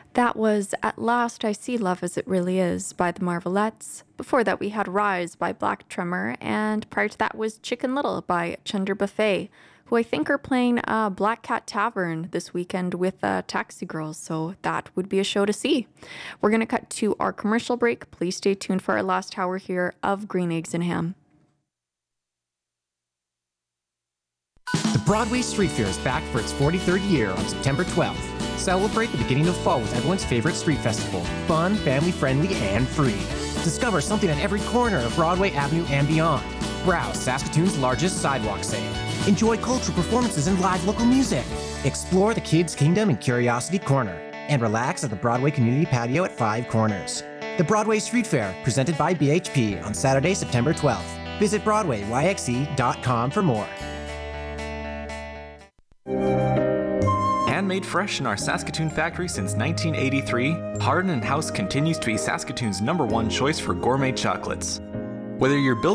That was At Last I See Love as It Really Is by the Marvelettes. Before that, we had Rise by Black Tremor, and prior to that was Chicken Little by Chunder Buffet, who I think are playing Black Cat Tavern this weekend with Taxi Girls, so that would be a show to see. We're going to cut to our commercial break. Please stay tuned for our last hour here of Green Eggs and Ham. The Broadway Street Fair is back for its 43rd year on September 12th. Celebrate the beginning of fall with everyone's favorite street festival. Fun, family-friendly, and free. Discover something at every corner of Broadway Avenue and beyond. Browse Saskatoon's largest sidewalk sale. Enjoy cultural performances and live local music. Explore the Kids Kingdom and Curiosity Corner. And relax at the Broadway Community Patio at Five Corners. The Broadway Street Fair, presented by BHP on Saturday, September 12th. Visit BroadwayYXE.com for more. Handmade fresh in our Saskatoon factory since 1983, Hardin & House continues to be Saskatoon's #1 choice for gourmet chocolates. Whether you're building